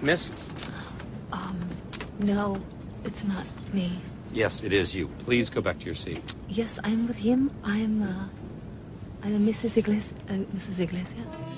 Miss? No, it's not me. Yes, it is you. Please go back to your seat. Yes, I'm with him. I'm Mrs. Iglesias.